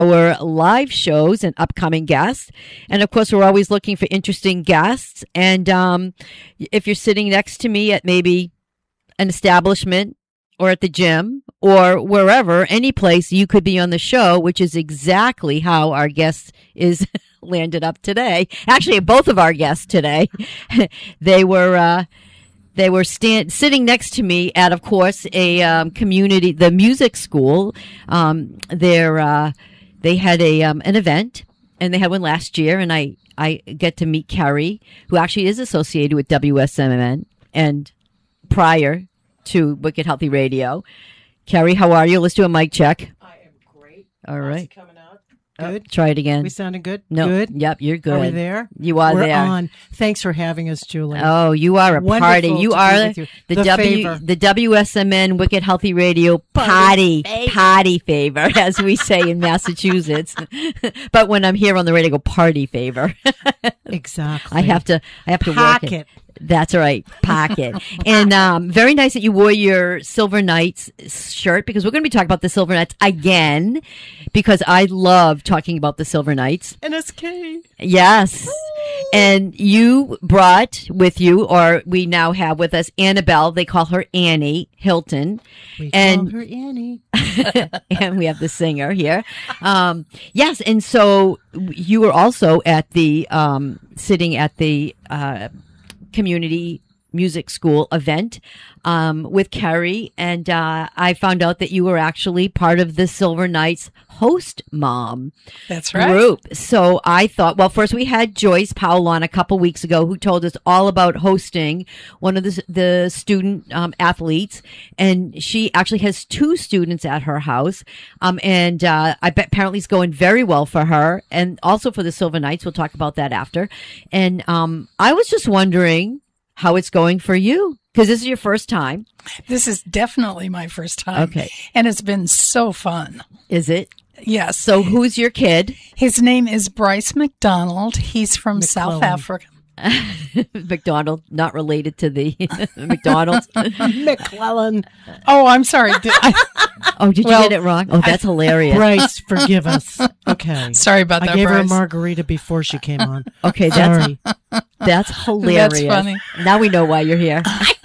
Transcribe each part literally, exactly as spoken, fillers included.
or live shows and upcoming guests. And of course, we're always looking for interesting guests. And um, if you're sitting next to me at maybe an establishment or at the gym or wherever, any place, you could be on the show, which is exactly how our guest is landed up today. Actually, both of our guests today, they were uh, they were stand, sitting next to me at, of course, a um, community, the music school. Um, they're, uh, they had a um, an event, and they had one last year, and I, I get to meet Carrie, who actually is associated with W S M N and prior to Wicked Healthy Radio. Carrie, how are you? Let's do a mic check. I am great. All right. How's it coming out? Good. Oh, try it again. We sounding good? No. Good? Yep, you're good. Are we there? You are We're there. on. Thanks for having us, Julie. Oh, you are a Wonderful party. You to are be with you. the, The W favor. the W S M N Wicked Healthy Radio Party potty potty favor, as we say in Massachusetts. But when I'm here on the radio, I go party favor. Exactly. I have to I have to work Pocket. it. That's right, pocket. And um, very nice that you wore your Silver Knights shirt, because we're going to be talking about the Silver Knights again, because I love talking about the Silver Knights. N S K. Yes. And you brought with you, or we now have with us, Annabelle. They call her Annie Hilton. We And- call her Annie. And we have the singer here. Um, yes. And so you were also at the, um, sitting at the, uh, community music school event um, with Carrie, and uh, I found out that you were actually part of the Silver Knights host mom That's right. group. So I thought, well, first we had Joyce Powell on a couple weeks ago, who told us all about hosting one of the the student um, athletes, and she actually has two students at her house, um, and uh, I bet apparently it's going very well for her, and also for the Silver Knights. We'll talk about that after. And um, I was just wondering how it's going for you, because this is your first time. This is definitely my first time. Okay. And it's been so fun. Is it? Yes. So who's your kid? His name is Bryce McDonald. He's from South McClellan. Africa. McDonald, not related to the McDonald's. McClellan. Oh, I'm sorry. Did I, Oh, did Well, you get it wrong? Oh, that's hilarious. Bryce, forgive us. Okay. sorry about I that, gave her a Bryce. margarita before she came on. Okay, that's Sorry. that's hilarious. That's funny. Now we know why you're here.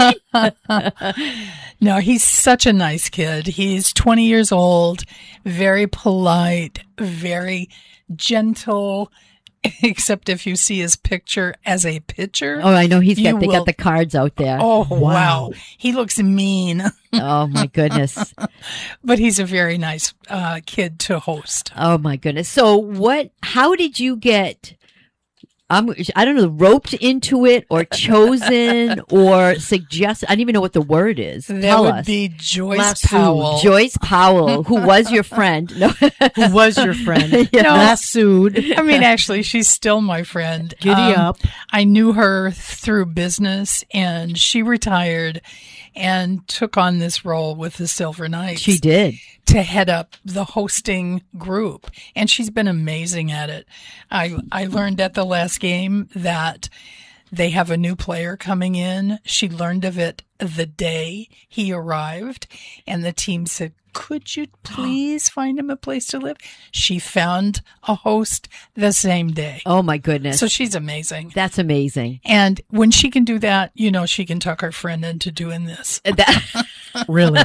No, he's such a nice kid. He's twenty years old, very polite, very gentle, except if you see his picture as a picture. Oh, I know he's You got they will- got the cards out there. Oh, wow. Wow. He looks mean, Oh my goodness. but he's a very nice uh, kid to host. Oh my goodness. So what? How did you get? Um, I don't know, roped into it or chosen or suggested. I don't even know what the word is. That Tell would us. be Joyce Lassoed. Powell. Joyce Powell, who was your friend. No. Who was your friend? Yeah. No. Lassoed. I mean, actually, she's still my friend. Giddy Um, up. I knew her through business, and she retired and took on this role with the Silver Knights. She did. To head up the hosting group, and she's been amazing at it. I I learned at the last game that they have a new player coming in. She learned of it the day he arrived, and the team said, "Could you please find him a place to live?" She found a host the same day. Oh my goodness. So she's amazing. That's amazing. And when she can do that, you know, she can talk her friend into doing this. That- Really?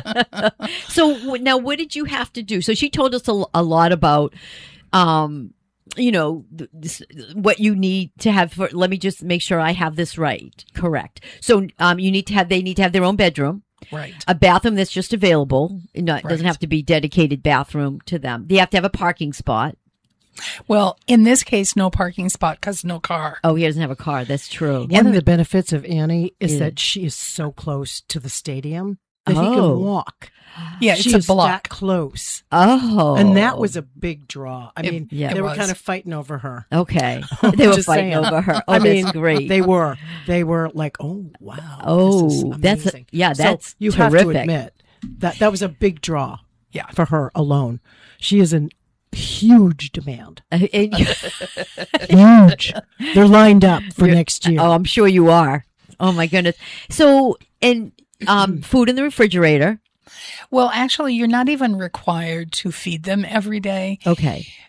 so w- now what did you have to do? So she told us a, a lot about, um, you know, th- this, what you need to have for, let me just make sure I have this right. Correct. So, um, you need to have, they need to have their own bedroom, Right. a bathroom that's just available. You know, it doesn't Right. have to be dedicated bathroom to them. They have to have a parking spot. Well, in this case, no parking spot because no car. Oh, he doesn't have a car. That's true. One of the benefits of Annie is Yeah. that she is so close to the stadium that he Oh. can walk. Yeah, it's she a is that block. close. Oh. And that was a big draw. I It- mean, yeah. they it were was. kind of fighting over her. Okay. They were Just fighting saying. over her. Oh, I that's mean, great. They were. They were like, oh, wow. Oh, this is that's a- amazing. yeah, So that's you have to terrific. admit that that was a big draw Yeah. for her alone. She is in huge demand. Uh, and- Huge. They're lined up for You're- next year. Oh, I'm sure you are. Oh my goodness. So, and um, food in the refrigerator. Well, actually, you're not even required to feed them every day. Okay.